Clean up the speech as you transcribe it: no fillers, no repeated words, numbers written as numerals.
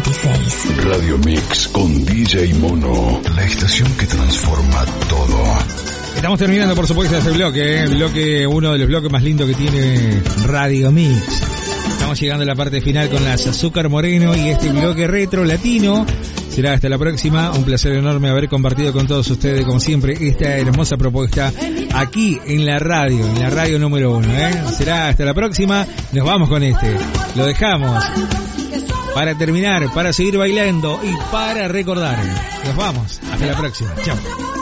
26. Radio Mix con DJ Mono, la estación que transforma todo. Estamos terminando, por supuesto, este bloque, uno de los bloques más lindos que tiene Radio Mix. Estamos llegando a la parte final con las Azúcar Moreno y este bloque retro latino. Será hasta la próxima. Un placer enorme haber compartido con todos ustedes, como siempre, esta hermosa propuesta aquí en la radio número 1. Será hasta la próxima. Nos vamos con este. Lo dejamos para terminar, para seguir bailando y para recordar. Nos vamos. Hasta la próxima. Chao.